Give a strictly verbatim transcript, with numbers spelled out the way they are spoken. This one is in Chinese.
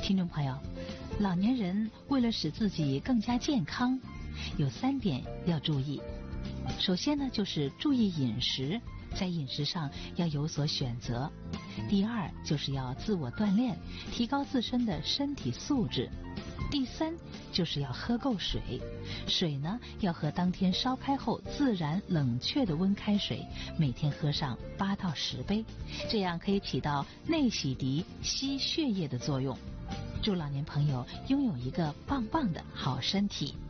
听众朋友，老年人为了使自己更加健康，有三点要注意。首先呢，就是注意饮食，在饮食上要有所选择。第二，就是要自我锻炼，提高自身的身体素质。第三，就是要喝够水，水呢要喝当天烧开后自然冷却的温开水，每天喝上八到十杯，这样可以起到内洗涤、吸血液的作用。祝老年朋友拥有一个棒棒的好身体。